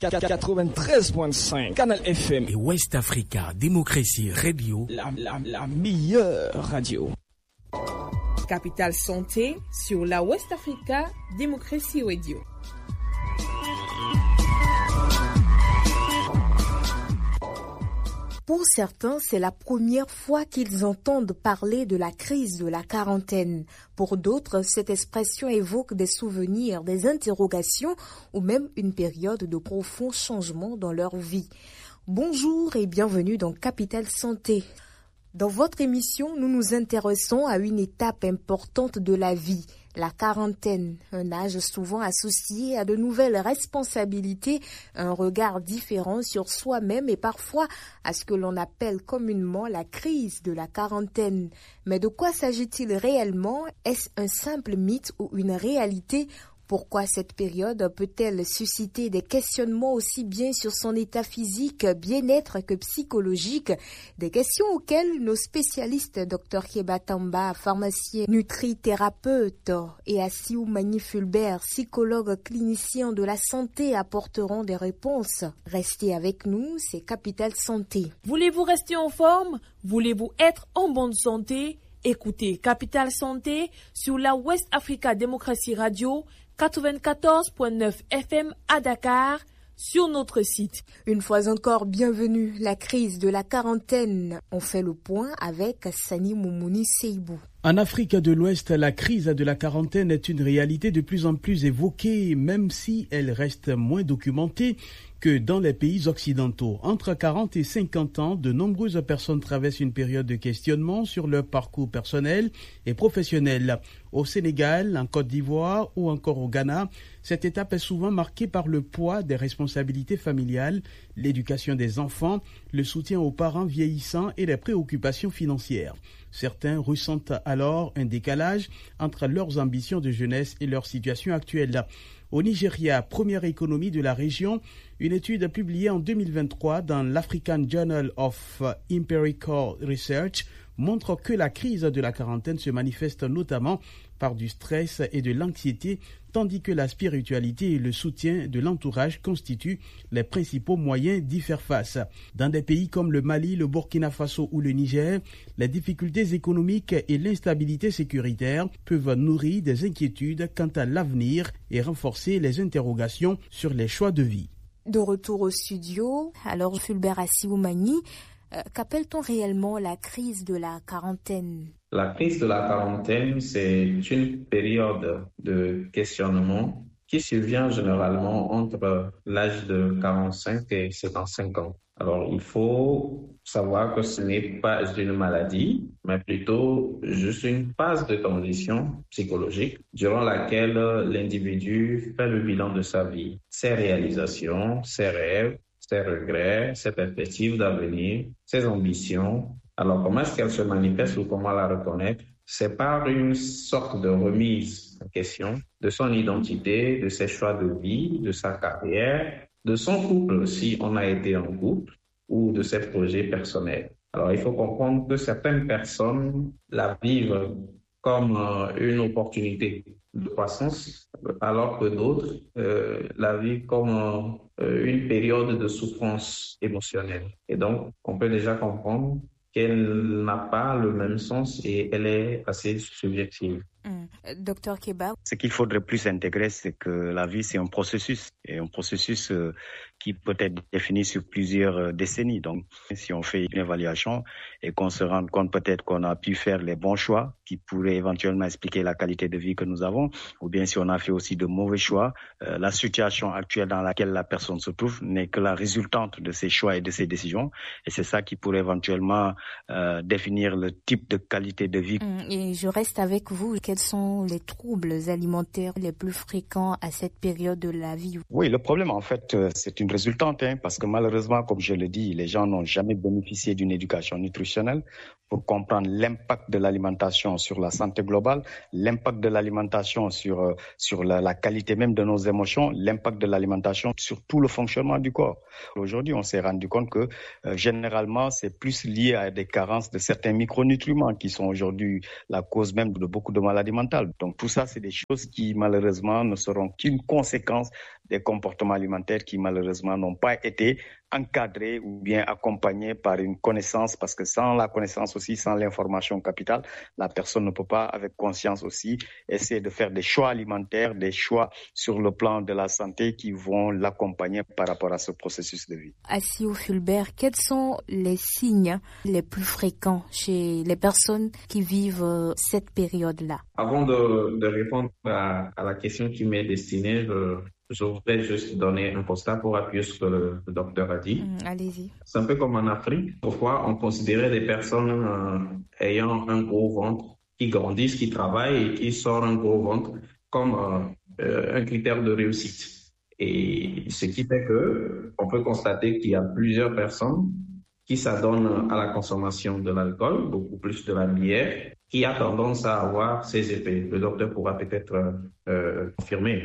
93.5 Canal FM et West Africa Démocratie Radio, la meilleure radio. Capital Santé sur la West Africa Démocratie Radio. Pour certains, c'est la première fois qu'ils entendent parler de la crise de la quarantaine. Pour d'autres, cette expression évoque des souvenirs, des interrogations ou même une période de profonds changements dans leur vie. Bonjour et bienvenue dans Capital Santé. Dans votre émission, nous nous intéressons à une étape importante de la vie, la quarantaine, un âge souvent associé à de nouvelles responsabilités, un regard différent sur soi-même et parfois à ce que l'on appelle communément la crise de la quarantaine. Mais de quoi s'agit-il réellement? Est-ce un simple mythe ou une réalité? Pourquoi cette période peut-elle susciter des questionnements aussi bien sur son état physique, bien-être que psychologique? Des questions auxquelles nos spécialistes, Dr Keba Tamba, pharmacien nutrithérapeute, et Asiou Mani-Fulbert, psychologue clinicien de la santé, apporteront des réponses. Restez avec nous, c'est Capital Santé. Voulez-vous rester en forme? Voulez-vous être en bonne santé? Écoutez Capital Santé sur la West Africa Démocratie Radio, 94.9 FM à Dakar, sur notre site. Une fois encore, bienvenue. La crise de la quarantaine. On fait le point avec Sani Moumouni Seibou. En Afrique de l'Ouest, la crise de la quarantaine est une réalité de plus en plus évoquée, même si elle reste moins documentée que dans les pays occidentaux. Entre 40 et 50 ans, de nombreuses personnes traversent une période de questionnement sur leur parcours personnel et professionnel. Au Sénégal, en Côte d'Ivoire ou encore au Ghana, cette étape est souvent marquée par le poids des responsabilités familiales, l'éducation des enfants, le soutien aux parents vieillissants et les préoccupations financières. Certains ressentent alors un décalage entre leurs ambitions de jeunesse et leur situation actuelle. Au Nigeria, première économie de la région, une étude publiée en 2023 dans l'African Journal of Empirical Research montre que la crise de la quarantaine se manifeste notamment par du stress et de l'anxiété, tandis que la spiritualité et le soutien de l'entourage constituent les principaux moyens d'y faire face. Dans des pays comme le Mali, le Burkina Faso ou le Niger, les difficultés économiques et l'instabilité sécuritaire peuvent nourrir des inquiétudes quant à l'avenir et renforcer les interrogations sur les choix de vie. De retour au studio, alors Fulbert Asiou-Mani, qu'appelle-t-on réellement la crise de la quarantaine? La crise de la quarantaine, c'est une période de questionnement qui survient généralement entre l'âge de 45 et 75 ans. Alors, il faut savoir que ce n'est pas une maladie, mais plutôt juste une phase de transition psychologique durant laquelle l'individu fait le bilan de sa vie, ses réalisations, ses rêves, ses regrets, ses perspectives d'avenir, ses ambitions. Alors, comment est-ce qu'elle se manifeste ou comment la reconnaître? C'est par une sorte de remise en question de son identité, de ses choix de vie, de sa carrière, de son couple si on a été en couple ou de ses projets personnels. Alors, il faut comprendre que certaines personnes la vivent comme une opportunité de croissance, alors que d'autres la vivent comme une période de souffrance émotionnelle. Et donc, on peut déjà comprendre qu'elle n'a pas le même sens et elle est assez subjective. Docteur Keba. Ce qu'il faudrait plus intégrer, c'est que la vie, c'est un processus, et un processus qui peut être défini sur plusieurs décennies. Donc, si on fait une évaluation et qu'on se rend compte peut-être qu'on a pu faire les bons choix qui pourraient éventuellement expliquer la qualité de vie que nous avons, ou bien si on a fait aussi de mauvais choix, la situation actuelle dans laquelle la personne se trouve n'est que la résultante de ses choix et de ses décisions. Et c'est ça qui pourrait éventuellement définir le type de qualité de vie. Et je reste avec vous. Quels sont les troubles alimentaires les plus fréquents à cette période de la vie? Oui, le problème en fait, c'est une résultante, parce que malheureusement, comme je le dis, les gens n'ont jamais bénéficié d'une éducation nutritionnelle pour comprendre l'impact de l'alimentation sur la santé globale, l'impact de l'alimentation sur la qualité même de nos émotions, l'impact de l'alimentation sur tout le fonctionnement du corps. Aujourd'hui, on s'est rendu compte que généralement, c'est plus lié à des carences de certains micronutriments qui sont aujourd'hui la cause même de beaucoup de maladies mentales. Donc tout ça, c'est des choses qui malheureusement ne seront qu'une conséquence des comportements alimentaires qui malheureusement n'ont pas été encadrés ou bien accompagnés par une connaissance, parce que sans la connaissance aussi, sans l'information capitale, la personne ne peut pas, avec conscience aussi, essayer de faire des choix alimentaires, des choix sur le plan de la santé qui vont l'accompagner par rapport à ce processus de vie. Assio Fulbert, quels sont les signes les plus fréquents chez les personnes qui vivent cette période-là? Avant de répondre à la question qui m'est destinée, je voudrais juste donner un constat pour appuyer ce que le docteur a dit. Allez-y. C'est un peu comme en Afrique. Parfois, on considérait des personnes ayant un gros ventre, qui grandissent, qui travaillent et qui sortent un gros ventre comme un critère de réussite. Et ce qui fait qu'on peut constater qu'il y a plusieurs personnes qui s'adonnent à la consommation de l'alcool, beaucoup plus de la bière, qui a tendance à avoir ces effets. Le docteur pourra peut-être confirmer,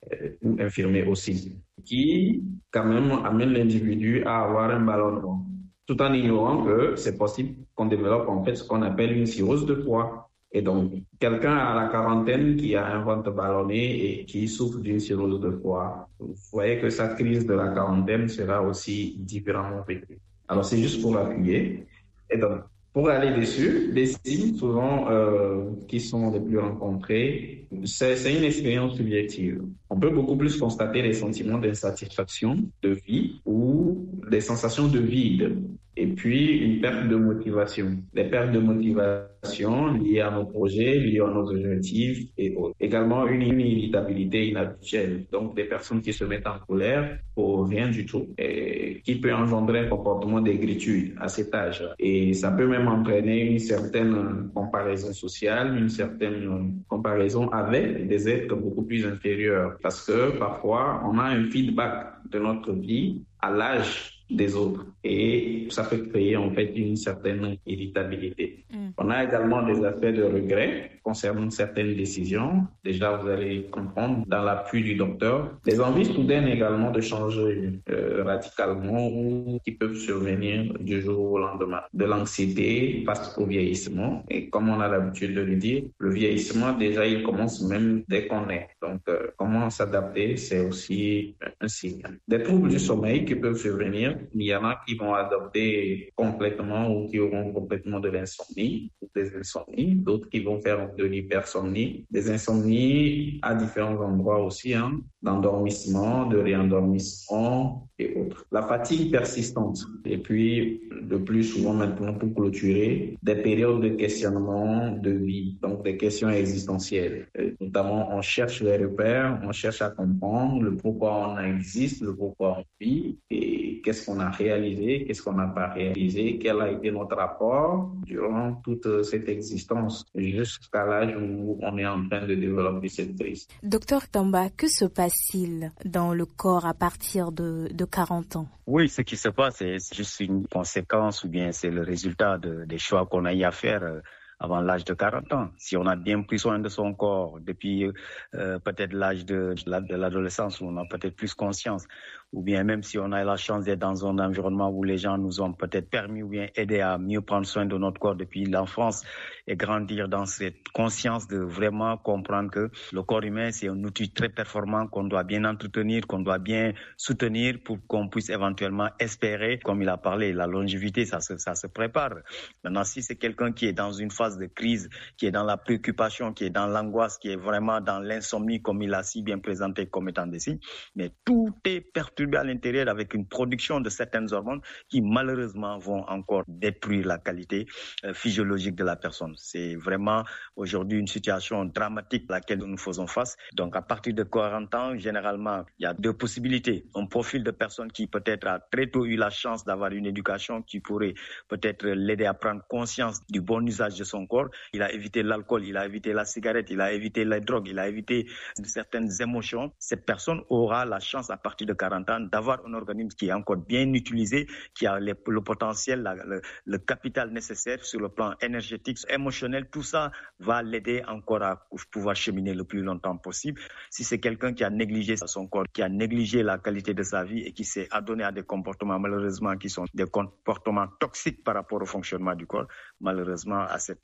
ou infirmer aussi, qui quand même amène l'individu à avoir un ballonnement, tout en ignorant que c'est possible qu'on développe en fait ce qu'on appelle une cirrhose de foie. Et donc, quelqu'un à la quarantaine qui a un ventre ballonné et qui souffre d'une cirrhose de foie, vous voyez que sa crise de la quarantaine sera aussi différemment vécue. Alors, c'est juste pour appuyer. Et donc, pour aller dessus, les signes souvent qui sont les plus rencontrés, c'est une expérience subjective. On peut beaucoup plus constater les sentiments d'insatisfaction, de vie ou des sensations de vide. Et puis, une perte de motivation. Les pertes de motivation liées à nos projets, liées à nos objectifs et autres. Également, une irritabilité inhabituelle. Donc, des personnes qui se mettent en colère pour rien du tout et qui peut engendrer un comportement d'aigritude à cet âge. Et ça peut même entraîner une certaine comparaison sociale, une certaine comparaison avec des êtres beaucoup plus inférieurs. Parce que parfois, on a un feedback de notre vie à l'âge des autres et ça peut créer en fait une certaine irritabilité. On a également des aspects de regret concernant certaines décisions. Déjà, vous allez comprendre dans l'appui du docteur. Les envies soudaines également de changer radicalement ou qui peuvent survenir du jour au lendemain. De l'anxiété face au vieillissement. Et comme on a l'habitude de le dire, le vieillissement, déjà, il commence même dès qu'on est. Donc, comment s'adapter, c'est aussi un signe. Des troubles du sommeil qui peuvent survenir. Il y en a qui vont adopter complètement ou qui auront complètement de l'insomnie, des insomnies, d'autres qui vont faire de l'hypersomnie, des insomnies à différents endroits aussi, d'endormissement, de réendormissement et autres. La fatigue persistante et puis le plus souvent maintenant pour clôturer, des périodes de questionnement de vie, donc des questions existentielles. Notamment, on cherche les repères, on cherche à comprendre le pourquoi on existe, le pourquoi on vit et qu'est-ce qu'on a réalisé, qu'est-ce qu'on n'a pas réalisé, quel a été notre apport durant toute cette existence jusqu'à l'âge où on est en train de développer cette crise. Docteur Tamba, que se passe-t-il dans le corps à partir de 40 ans? Oui, ce qui se passe, c'est juste une conséquence ou bien c'est le résultat des choix qu'on a eu à faire avant l'âge de 40 ans. Si on a bien pris soin de son corps depuis peut-être l'âge de l'adolescence où on a peut-être plus conscience, ou bien même si on a la chance d'être dans un environnement où les gens nous ont peut-être permis ou bien aidé à mieux prendre soin de notre corps depuis l'enfance et grandir dans cette conscience de vraiment comprendre que le corps humain, c'est un outil très performant qu'on doit bien entretenir, qu'on doit bien soutenir pour qu'on puisse éventuellement espérer, comme il a parlé, la longévité, ça se prépare. Maintenant, si c'est quelqu'un qui est dans une phase de crise, qui est dans la préoccupation, qui est dans l'angoisse, qui est vraiment dans l'insomnie, comme il a si bien présenté comme étant des signes, mais tout est perturbé à l'intérieur avec une production de certaines hormones qui malheureusement vont encore détruire la qualité physiologique de la personne. C'est vraiment aujourd'hui une situation dramatique à laquelle nous faisons face. Donc à partir de 40 ans, généralement, il y a deux possibilités. Un profil de personne qui peut-être a très tôt eu la chance d'avoir une éducation qui pourrait peut-être l'aider à prendre conscience du bon usage de son corps. Il a évité l'alcool, il a évité la cigarette, il a évité la drogue, il a évité certaines émotions. Cette personne aura la chance à partir de 40 ans d'avoir un organisme qui est encore bien utilisé, qui a le potentiel, le capital nécessaire sur le plan énergétique, émotionnel. Tout ça va l'aider encore à pouvoir cheminer le plus longtemps possible. Si c'est quelqu'un qui a négligé son corps, qui a négligé la qualité de sa vie et qui s'est adonné à des comportements malheureusement qui sont des comportements toxiques par rapport au fonctionnement du corps, malheureusement à cet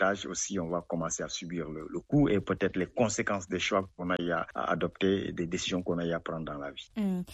cet âge aussi, on va commencer à subir le coût et peut-être les conséquences des choix qu'on a à adopter et des décisions qu'on a à prendre dans la vie.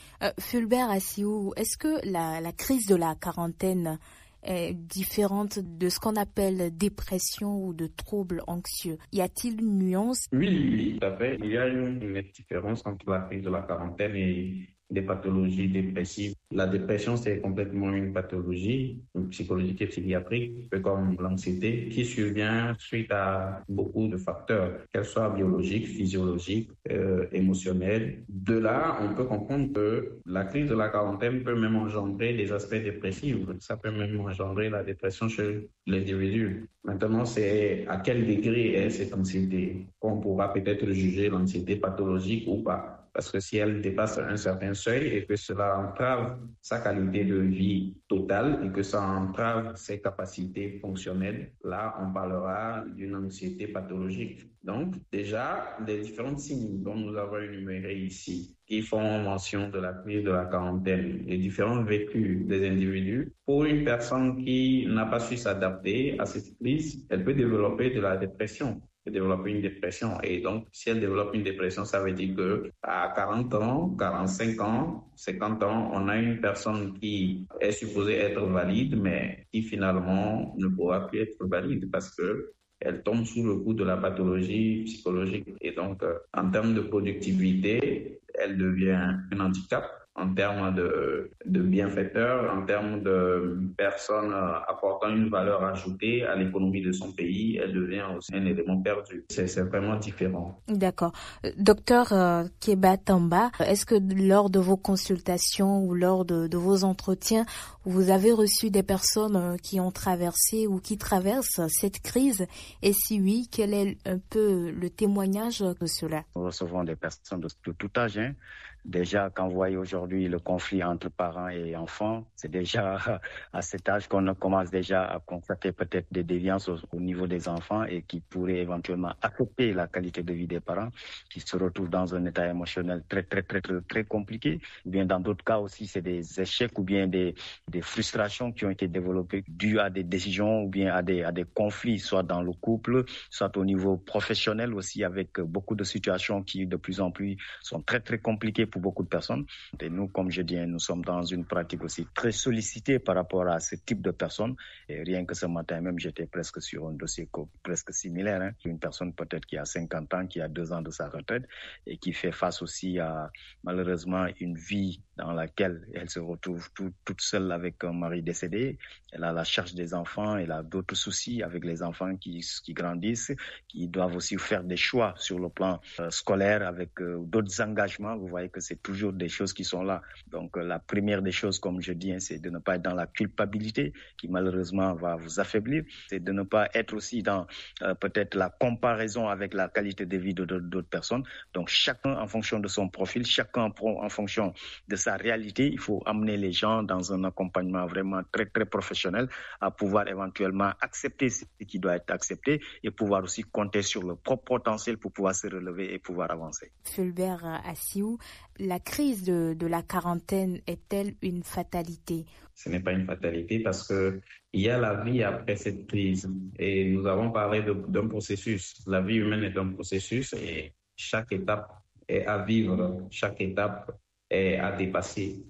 Fulbert Assihou, est-ce que la crise de la quarantaine est différente de ce qu'on appelle dépression ou de troubles anxieux? Y a-t-il une nuance? Oui, tout à fait. Il y a une différence entre la crise de la quarantaine et des pathologies dépressives. La dépression, c'est complètement une pathologie psychologique et psychiatrique, comme l'anxiété, qui survient suite à beaucoup de facteurs, qu'elles soient biologiques, physiologiques, émotionnels. De là, on peut comprendre que la crise de la quarantaine peut même engendrer des aspects dépressifs. Ça peut même engendrer la dépression chez l'individu. Maintenant, c'est à quel degré est cette anxiété qu'on pourra peut-être juger l'anxiété pathologique ou pas. Parce que si elle dépasse un certain seuil et que cela entrave sa qualité de vie totale et que ça entrave ses capacités fonctionnelles, là, on parlera d'une anxiété pathologique. Donc, déjà, les différents signes dont nous avons énumérés ici, qui font mention de la crise de la quarantaine, les différents vécus des individus, pour une personne qui n'a pas su s'adapter à cette crise, elle peut développer de la dépression. Développer une dépression. Et donc, si elle développe une dépression, ça veut dire que à 40 ans, 45 ans, 50 ans, on a une personne qui est supposée être valide, mais qui finalement ne pourra plus être valide parce que elle tombe sous le coup de la pathologie psychologique. Et donc, en termes de productivité, elle devient un handicap. En termes de bienfaiteurs, en termes de personnes apportant une valeur ajoutée à l'économie de son pays, elle devient aussi un élément perdu. C'est vraiment différent. D'accord. Docteur Keba Tamba, est-ce que lors de vos consultations ou lors de vos entretiens, vous avez reçu des personnes qui ont traversé ou qui traversent cette crise? Et si oui, quel est un peu le témoignage de cela? Nous recevons des personnes de tout âge. Déjà, quand vous voyez aujourd'hui le conflit entre parents et enfants, c'est déjà à cet âge qu'on commence déjà à constater peut-être des déviances au niveau des enfants et qui pourraient éventuellement affecter la qualité de vie des parents qui se retrouvent dans un état émotionnel très compliqué. Ou bien dans d'autres cas aussi, c'est des échecs ou bien des frustrations qui ont été développées dues à des décisions ou bien à des conflits, soit dans le couple, soit au niveau professionnel aussi, avec beaucoup de situations qui de plus en plus sont très compliquées pour beaucoup de personnes. Et nous, comme je dis, nous sommes dans une pratique aussi très sollicitée par rapport à ce type de personnes. Et rien que ce matin même, j'étais presque sur un dossier presque similaire. Une personne peut-être qui a 50 ans, qui a 2 ans de sa retraite et qui fait face aussi à malheureusement une vie dans laquelle elle se retrouve toute seule avec un mari décédé. Elle a la charge des enfants, elle a d'autres soucis avec les enfants qui grandissent, qui doivent aussi faire des choix sur le plan scolaire avec d'autres engagements. Vous voyez que c'est toujours des choses qui sont là. Donc la première des choses, comme je dis, c'est de ne pas être dans la culpabilité qui malheureusement va vous affaiblir. C'est de ne pas être aussi dans peut-être la comparaison avec la qualité de vie d'autres personnes. Donc chacun en fonction de son profil, chacun en fonction de sa réalité, il faut amener les gens dans un accompagnement vraiment très professionnel à pouvoir éventuellement accepter ce qui doit être accepté et pouvoir aussi compter sur le propre potentiel pour pouvoir se relever et pouvoir avancer. Fulbert Assihou, la crise de la quarantaine est-elle une fatalité? Ce n'est pas une fatalité parce que il y a la vie après cette crise et nous avons parlé d'un processus. La vie humaine est un processus et chaque étape est à vivre, chaque étape est à dépasser.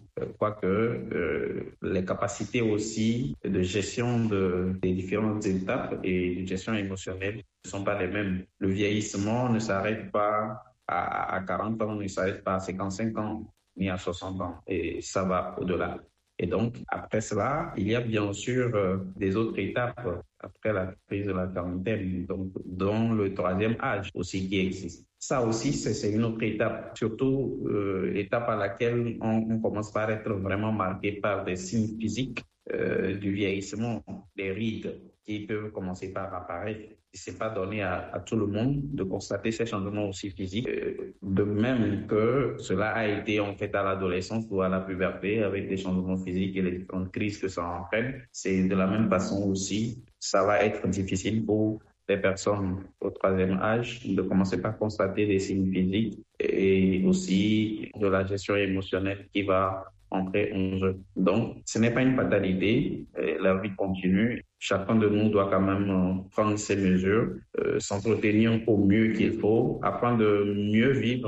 Quoique les capacités aussi de gestion des différentes étapes et de gestion émotionnelle ne sont pas les mêmes. Le vieillissement ne s'arrête pas à 40 ans, ne s'arrête pas à 55 ans, ni à 60 ans. Et ça va au-delà. Et donc, après cela, il y a bien sûr des autres étapes après la crise de la quarantaine, donc, dont le 3e âge aussi qui existe. Ça aussi, c'est une autre étape, surtout l'étape à laquelle on commence par être vraiment marqué par des signes physiques du vieillissement, des rides qui peuvent commencer par apparaître. Ce n'est pas donné à tout le monde de constater ces changements aussi physiques, de même que cela a été en fait à l'adolescence ou à la puberté avec des changements physiques et les différentes crises que ça entraîne. C'est de la même façon aussi, ça va être difficile pour les personnes au 3e âge de commencer par constater des signes physiques et aussi de la gestion émotionnelle qui va entrer en jeu. Donc, ce n'est pas une fatalité, la vie continue. Chacun de nous doit quand même prendre ses mesures, s'entretenir au mieux qu'il faut, afin de mieux vivre